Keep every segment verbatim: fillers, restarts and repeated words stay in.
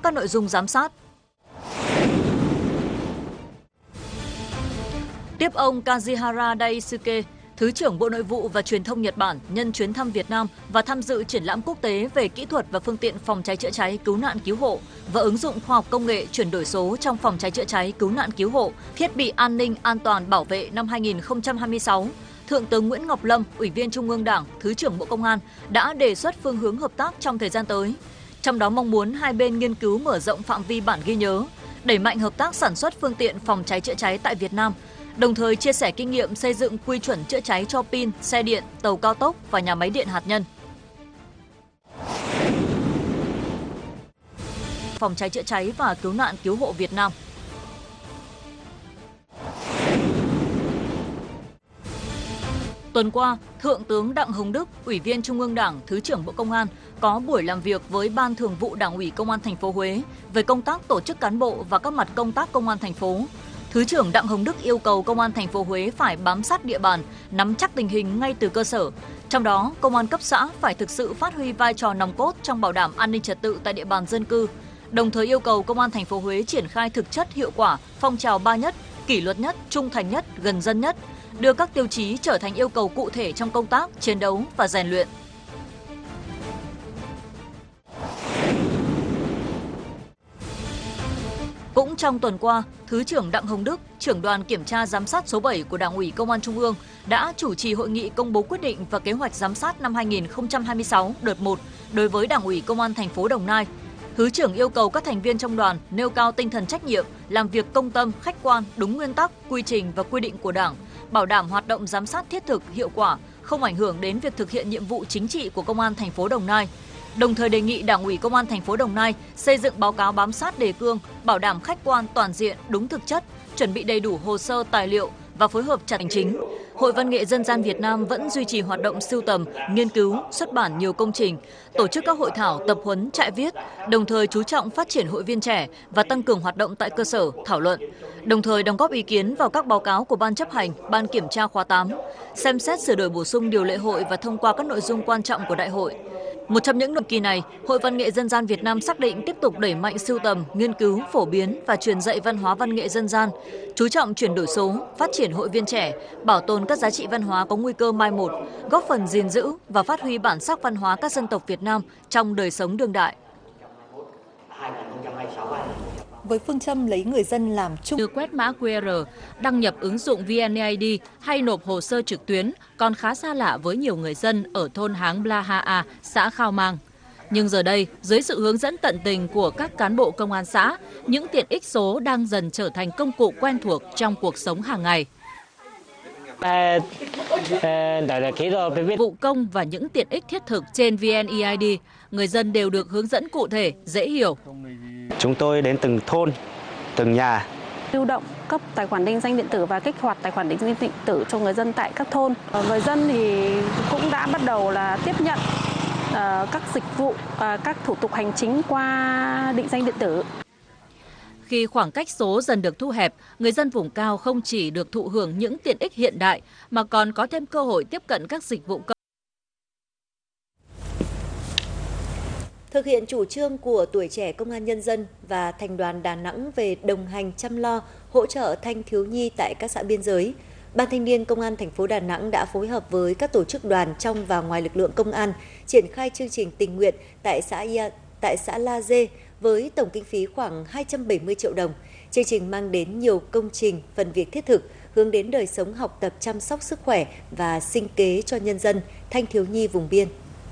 các nội dung giám sát. Tiếp ông Kazihara Daisuke, Thứ trưởng Bộ Nội vụ và Truyền thông Nhật Bản nhân chuyến thăm Việt Nam và tham dự triển lãm quốc tế về kỹ thuật và phương tiện phòng cháy chữa cháy, cứu nạn cứu hộ và ứng dụng khoa học công nghệ chuyển đổi số trong phòng cháy chữa cháy, cứu nạn cứu hộ, thiết bị an ninh an toàn bảo vệ năm hai nghìn không trăm hai mươi sáu. Thượng tướng Nguyễn Ngọc Lâm, Ủy viên Trung ương Đảng, Thứ trưởng Bộ Công an đã đề xuất phương hướng hợp tác trong thời gian tới. Trong đó mong muốn hai bên nghiên cứu mở rộng phạm vi bản ghi nhớ, đẩy mạnh hợp tác sản xuất phương tiện phòng cháy chữa cháy tại Việt Nam, đồng thời chia sẻ kinh nghiệm xây dựng quy chuẩn chữa cháy cho pin, xe điện, tàu cao tốc và nhà máy điện hạt nhân. Phòng cháy chữa cháy và cứu nạn cứu hộ Việt Nam. Tuần qua, Thượng tướng Đặng Hồng Đức, Ủy viên Trung ương Đảng, Thứ trưởng Bộ Công an có buổi làm việc với Ban Thường vụ Đảng ủy Công an thành phố Huế về công tác tổ chức cán bộ và các mặt công tác Công an thành phố. Thứ trưởng Đặng Hồng Đức yêu cầu Công an thành phố Huế phải bám sát địa bàn, nắm chắc tình hình ngay từ cơ sở. Trong đó, Công an cấp xã phải thực sự phát huy vai trò nòng cốt trong bảo đảm an ninh trật tự tại địa bàn dân cư. Đồng thời yêu cầu Công an thành phố Huế triển khai thực chất hiệu quả phong trào ba nhất, kỷ luật nhất, trung thành nhất, gần dân nhất, đưa các tiêu chí trở thành yêu cầu cụ thể trong công tác, chiến đấu và rèn luyện. Cũng trong tuần qua, Thứ trưởng Đặng Hồng Đức, trưởng đoàn kiểm tra giám sát số bảy của Đảng ủy Công an Trung ương đã chủ trì hội nghị công bố quyết định và kế hoạch giám sát năm hai nghìn không trăm hai mươi sáu đợt một đối với Đảng ủy Công an thành phố Đồng Nai. Thứ trưởng yêu cầu các thành viên trong đoàn nêu cao tinh thần trách nhiệm, làm việc công tâm, khách quan, đúng nguyên tắc, quy trình và quy định của Đảng, bảo đảm hoạt động giám sát thiết thực, hiệu quả, không ảnh hưởng đến việc thực hiện nhiệm vụ chính trị của Công an thành phố Đồng Nai. Đồng thời đề nghị Đảng ủy Công an thành phố Đồng Nai xây dựng báo cáo bám sát đề cương, bảo đảm khách quan, toàn diện, đúng thực chất, chuẩn bị đầy đủ hồ sơ, tài liệu và phối hợp chặt hành chính. Hội Văn nghệ Dân gian Việt Nam vẫn duy trì hoạt động sưu tầm, nghiên cứu, xuất bản nhiều công trình, tổ chức các hội thảo, tập huấn, trại viết, đồng thời chú trọng phát triển hội viên trẻ và tăng cường hoạt động tại cơ sở, thảo luận, đồng thời đóng góp ý kiến vào các báo cáo của Ban chấp hành, Ban kiểm tra khóa tám, xem xét sửa đổi bổ sung điều lệ hội và thông qua các nội dung quan trọng của đại hội. Một trong những nhiệm kỳ này, Hội Văn nghệ Dân gian Việt Nam xác định tiếp tục đẩy mạnh sưu tầm, nghiên cứu, phổ biến và truyền dạy văn hóa văn nghệ dân gian, chú trọng chuyển đổi số, phát triển hội viên trẻ, bảo tồn các giá trị văn hóa có nguy cơ mai một, góp phần gìn giữ và phát huy bản sắc văn hóa các dân tộc Việt Nam trong đời sống đương đại. Với phương châm lấy người dân làm trung, từ quét mã quy rờ, đăng nhập ứng dụng vê en e i đê hay nộp hồ sơ trực tuyến còn khá xa lạ với nhiều người dân ở thôn Háng Bla Ha A, xã Khao Mang. Nhưng giờ đây, dưới sự hướng dẫn tận tình của các cán bộ công an xã, những tiện ích số đang dần trở thành công cụ quen thuộc trong cuộc sống hàng ngày. Vụ công và những tiện ích thiết thực trên vê en e i đê, người dân đều được hướng dẫn cụ thể, dễ hiểu. Chúng tôi đến từng thôn, từng nhà. Lưu động cấp tài khoản định danh điện tử và kích hoạt tài khoản định danh điện tử cho người dân tại các thôn. Người dân thì cũng đã bắt đầu là tiếp nhận uh, các dịch vụ, uh, các thủ tục hành chính qua định danh điện tử. Khi khoảng cách số dần được thu hẹp, người dân vùng cao không chỉ được thụ hưởng những tiện ích hiện đại mà còn có thêm cơ hội tiếp cận các dịch vụ công. Thực hiện chủ trương của Tuổi trẻ Công an Nhân dân và Thành đoàn Đà Nẵng về đồng hành chăm lo, hỗ trợ thanh thiếu nhi tại các xã biên giới, Ban Thanh niên Công an thành phố Đà Nẵng đã phối hợp với các tổ chức đoàn trong và ngoài lực lượng công an triển khai chương trình tình nguyện tại xã tại xã La Dê với tổng kinh phí khoảng hai trăm bảy mươi triệu đồng. Chương trình mang đến nhiều công trình, phần việc thiết thực, hướng đến đời sống học tập, chăm sóc sức khỏe và sinh kế cho nhân dân, thanh thiếu nhi vùng biên.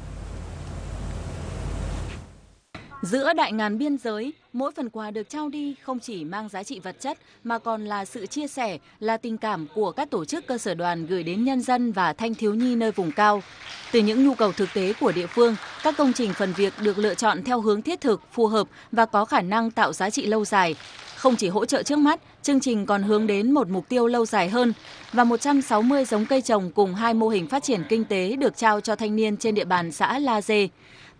Giữa đại ngàn biên giới, mỗi phần quà được trao đi không chỉ mang giá trị vật chất mà còn là sự chia sẻ, là tình cảm của các tổ chức cơ sở đoàn gửi đến nhân dân và thanh thiếu nhi nơi vùng cao. Từ những nhu cầu thực tế của địa phương, các công trình phần việc được lựa chọn theo hướng thiết thực, phù hợp và có khả năng tạo giá trị lâu dài. Không chỉ hỗ trợ trước mắt, chương trình còn hướng đến một mục tiêu lâu dài hơn và một trăm sáu mươi giống cây trồng cùng hai mô hình phát triển kinh tế được trao cho thanh niên trên địa bàn xã La Dê.